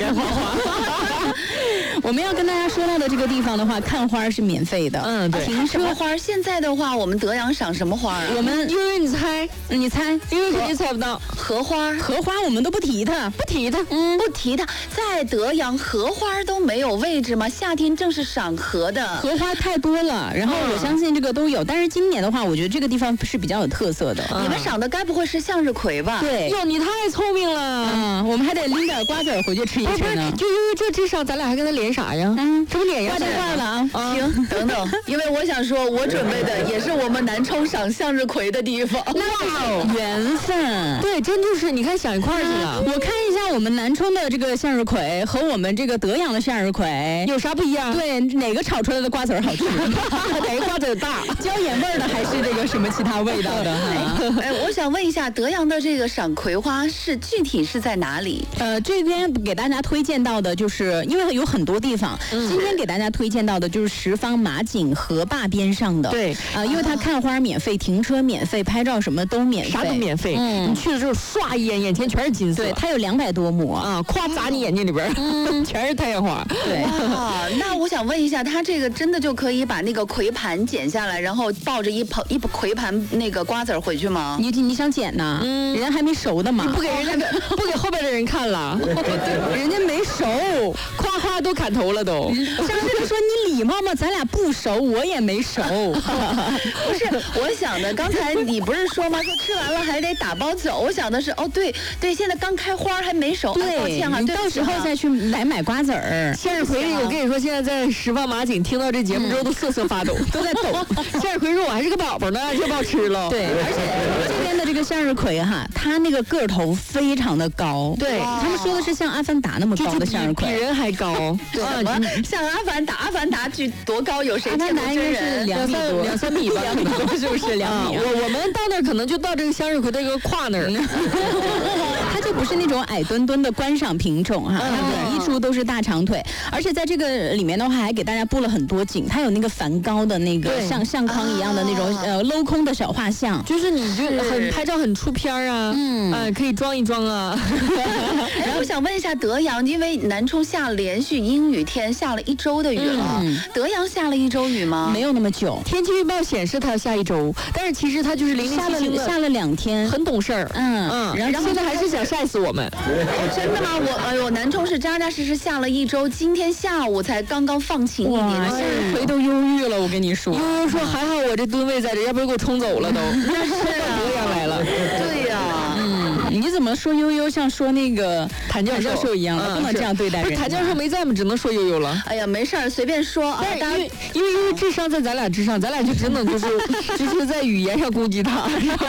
看花。 我们要跟大家说到的这个地方的话，看花是免费的。 嗯，对。 停什么花？现在的话，我们德阳赏什么花啊？ 我们因为你猜，因为肯定猜不到。 荷花， 荷花我们都不提它， 不提它。在德阳荷花都没有位置吗？夏天正是赏荷的， 荷花太多了。然后我相信这个都有，但是今年的话，我觉得这个地方是比较有特色的。 你们赏的该不会是向日葵吧？ 对。 哟，你太聪明了。 我们还得拎点瓜子回去吃一吃呢。 就因为这智商，咱俩还跟他连啥呀？这不连呀？ 挂电话了啊！ 停，等等，因为我想说，我准备的也是我们南充赏向日葵的地方。 哇，缘分。 对，真就是你看想一块去了。 我看一下我们南充的这个向日葵和我们这个德阳的向日葵有啥不一样？ 对，哪个炒出来的瓜子好吃？ 哪个瓜子大？ 椒盐味的还是这个什么其他味道的？ 我想问一下，德阳的这个赏葵花具体是在哪里？ 这边给大家推荐到的就是，因为有很多地方，今天给大家推荐到的就是十方马景河坝边上的。 对， 因为它看花免费，停车免费，拍照什么都免费， 啥都免费。你去的时候唰一眼，眼前全是金色。 对，它有200多亩啊，咵砸你眼睛里边，全是太阳花。 对， 哇，那我想问一下，它这个真的就可以把那个葵盘剪下来，然后抱着一葵盘那个瓜子回去吗？ 你想剪呢？人家还没熟的嘛。 你不给后边的人看了， 人家没熟， 夸都砍头了都。 上次就说你礼貌吗？咱俩不熟，我也没熟。 不是，我想的，刚才你不是说吗？说吃完了还得打包走。我想的是，对，现在刚开花还没熟。 对， 抱歉哈， 你到时候再去来买瓜子儿。 向日葵，我跟你说，现在在十方马景听到这节目之后都瑟瑟发抖，都在抖。向日葵说：“我还是个宝宝呢，就不好吃了。” 对，而且这边的这个向日葵哈，它那个个头非常的高。 对， 他们说的是像阿凡达那么高的向日葵， 比人还高。 对，像阿凡达具多高？有谁见过真人 ？2米多 ，2、3米吧 ，2米多是不是2米？ 我们到那儿可能就到这个向日葵的一个胯那儿。 它就不是那种矮墩墩的观赏品种哈，它每一株都是大长腿，而且在这个里面的话还给大家布了很多景，它有那个梵高的那个像相框一样的那种镂空的小画像， 就是你就拍照很出片啊，可以装一装啊。 然后我想问一下德阳，因为南充连续阴雨天下了1周的雨了，德阳下了1周雨吗？ 没有那么久， 天气预报显示它要下1周，但是其实它就是零零星星的下了2天， 很懂事儿。然后现在还是想晒死我们。 真的吗？南充是扎扎实实下了1周，今天下午才刚刚放晴一点， 向日葵都忧郁了，我跟你说。 悠悠说还好我这吨位在这，要不然给我冲走了都。 那是德阳来了。 对呀。 你怎么说悠悠像说那个谭教授一样了？不能这样对待人。 不是谭教授没在吗？只能说悠悠了。 哎呀，没事儿，随便说啊。 因为智商在咱俩之上，咱俩就只能就是在语言上攻击他。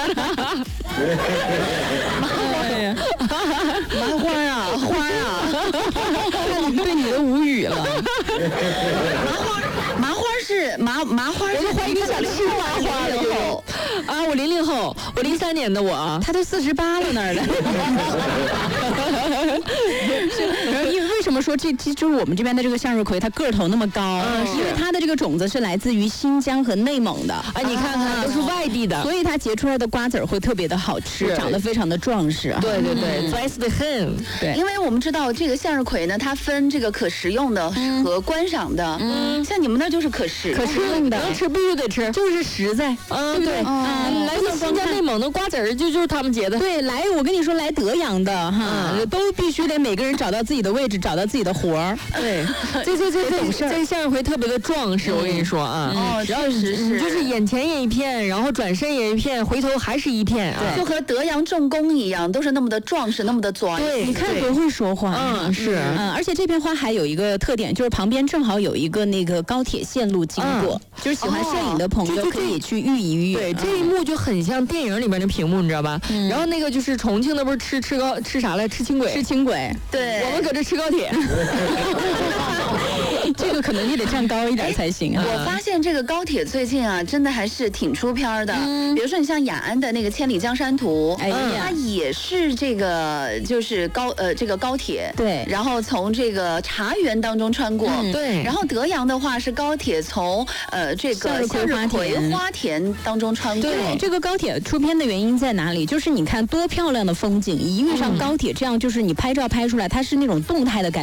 麻花啊，花啊， 对你都无语了。 麻花是麻花， 我就怀疑你想吃麻花了又。啊，我00后，我03年的我， 他都48了那儿了。为什么说这就是我们这边的这个向日葵，它个头那么高？因为它的这个种子是来自于新疆和内蒙的。 你看看，都是外地的， 所以它结出来的瓜子会特别的好吃，长得非常的壮实。 对对对，拽死的很。 对， 因为我们知道这个向日葵呢，它分这个可食用的和观赏的。像你们那就是可食用的， 能吃必须得吃， 就是实在。 对不对？来自新疆内蒙的瓜子儿就是他们结的。 对，我跟你说，来德阳的哈，都必须得每个人找到自己的位置，找到自己的活儿。 对，这向日葵特别的壮实，我跟你说啊。 然后是就是眼前也一片，然后转身也一片，回头还是一片啊。 就和德阳重工一样，都是那么的壮实，那么的壮。 对，你看多会说话。 是。 而且这片花还有一个特点，就是旁边正好有一个那个高铁线路经过，就是喜欢摄影的朋友可以去遇一遇。 对，这一幕就很像电影里面的屏幕，你知道吧？然后那个就是重庆的，不是吃啥来？吃轻轨。 吃轻轨。 对， 我们搁这吃高铁。 这个可能你得站高一点才行啊。 我发现这个高铁最近啊，真的还是挺出片的。比如说你像雅安的那个《千里江山图》，它也是这个就是这个高铁。 对。 然后从这个茶园当中穿过。 对。 然后德阳的话是高铁从这个向日葵花田当中穿过。 对，这个高铁出片的原因在哪里？就是你看多漂亮的风景，一遇上高铁，这样就是你拍照拍出来，它是那种动态的感